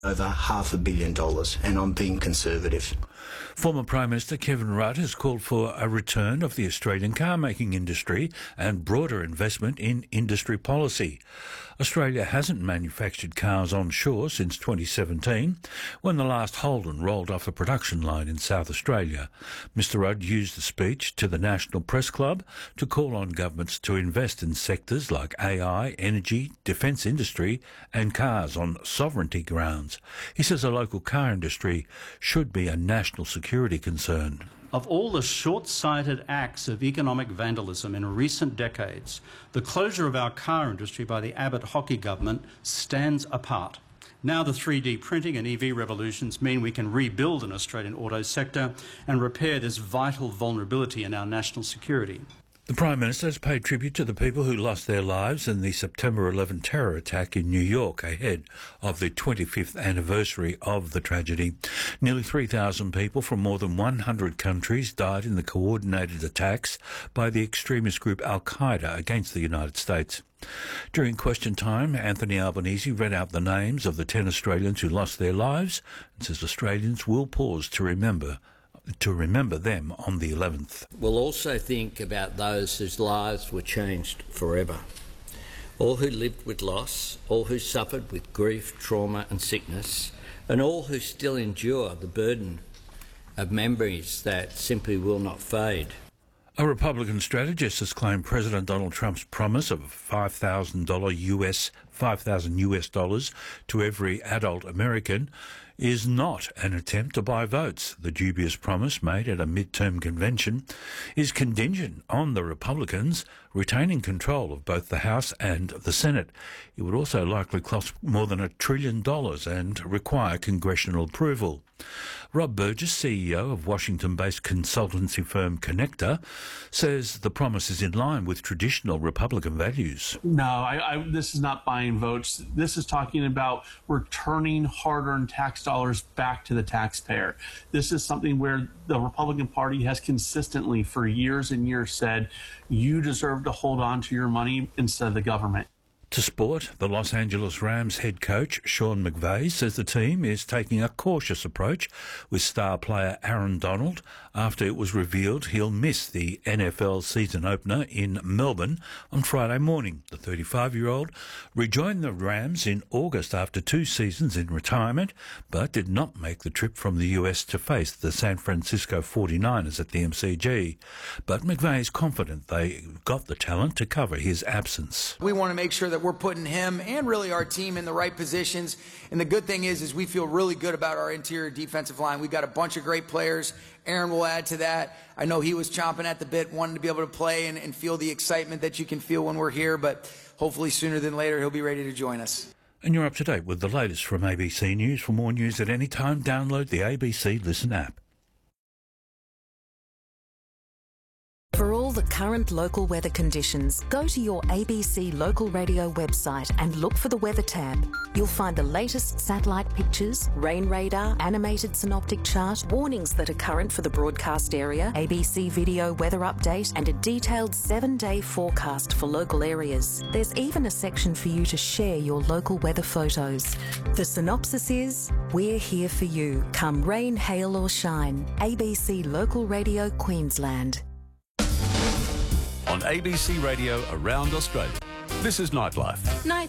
over $500 million, and I'm being conservative. Former Prime Minister Kevin Rudd has called for a return of the Australian car-making industry and broader investment in industry policy. Australia hasn't manufactured cars onshore since 2017, when the last Holden rolled off a production line in South Australia. Mr Rudd used the speech to the National Press Club to call on governments to invest in sectors like AI, energy, defence industry and cars on sovereignty grounds. He says a local car industry should be a national security concern. Of all the short-sighted acts of economic vandalism in recent decades, the closure of our car industry by the Abbott-Hockey government stands apart. Now the 3D printing and EV revolutions mean we can rebuild an Australian auto sector and repair this vital vulnerability in our national security. The Prime Minister has paid tribute to the people who lost their lives in the September 11 terror attack in New York ahead of the 25th anniversary of the tragedy. Nearly 3,000 people from more than 100 countries died in the coordinated attacks by the extremist group Al-Qaeda against the United States. During question time, Anthony Albanese read out the names of the 10 Australians who lost their lives and says Australians will pause to remember them on the 11th. We'll also think about those whose lives were changed forever. All who lived with loss, all who suffered with grief, trauma and sickness, and all who still endure the burden of memories that simply will not fade. A Republican strategist has claimed President Donald Trump's promise of $5,000 US to every adult American is not an attempt to buy votes. The dubious promise made at a midterm convention is contingent on the Republicans retaining control of both the House and the Senate. It would also likely cost more than $1 trillion and require congressional approval. Rob Burgess, CEO of Washington-based consultancy firm Connector, says the promise is in line with traditional Republican values. No, this is not buying votes. This is talking about returning hard-earned tax dollars back to the taxpayer. This is something where the Republican Party has consistently for years and years said, you deserve to hold on to your money instead of the government. To sport, the Los Angeles Rams head coach Sean McVay says the team is taking a cautious approach with star player Aaron Donald after it was revealed he'll miss the NFL season opener in Melbourne on Friday morning. The 35-year-old rejoined the Rams in August after 2 seasons in retirement, but did not make the trip from the US to face the San Francisco 49ers at the MCG. But McVay is confident they got the talent to cover his absence. We want to make sure that we're putting him and really our team in the right positions. And the good thing is we feel really good about our interior defensive line. We've got a bunch of great players. Aaron will add to that. I know he was chomping at the bit, wanting to be able to play and feel the excitement that you can feel when we're here. But hopefully sooner than later, he'll be ready to join us. And you're up to date with the latest from ABC News. For more news at any time, download the ABC Listen app. For all the current local weather conditions, go to your ABC Local Radio website and look for the Weather tab. You'll find the latest satellite pictures, rain radar, animated synoptic chart, warnings that are current for the broadcast area, ABC video weather update, and a detailed 7-day forecast for local areas. There's even a section for you to share your local weather photos. The synopsis is, we're here for you, come rain, hail or shine. ABC Local Radio Queensland. On ABC Radio around Australia. This is Nightlife.